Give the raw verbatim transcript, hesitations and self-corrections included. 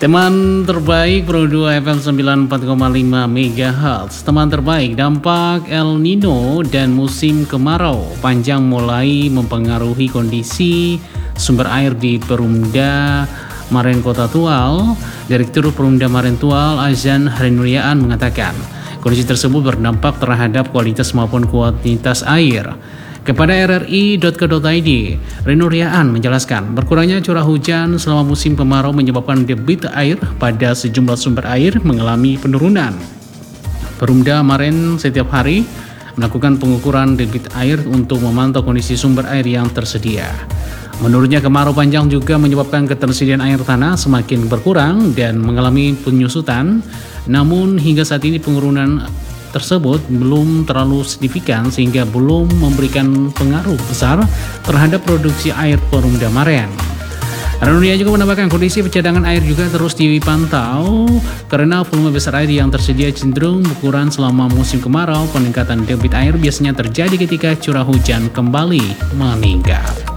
Teman terbaik Pro dua F M sembilan puluh empat koma lima MHz. Teman terbaik, dampak El Nino dan musim kemarau panjang mulai mempengaruhi kondisi sumber air di Perumda Maren Kota Tual. Direktur Perumda Maren Tual, Azan Renuriaan, mengatakan kondisi tersebut berdampak terhadap kualitas maupun kuantitas air. Kepada R R I titik co titik I D, Renuriaan menjelaskan berkurangnya curah hujan selama musim kemarau menyebabkan debit air pada sejumlah sumber air mengalami penurunan. Perumda Maren setiap hari melakukan pengukuran debit air untuk memantau kondisi sumber air yang tersedia. Menurutnya, kemarau panjang juga menyebabkan ketersediaan air tanah semakin berkurang dan mengalami penyusutan. Namun hingga saat ini penurunan tersebut belum terlalu signifikan sehingga belum memberikan pengaruh besar terhadap produksi air Perumda Maren. Renuriaan juga menambahkan kondisi cadangan air juga terus dipantau karena volume besar air yang tersedia cenderung berkurang selama musim kemarau. Peningkatan debit air biasanya terjadi ketika curah hujan kembali meningkat.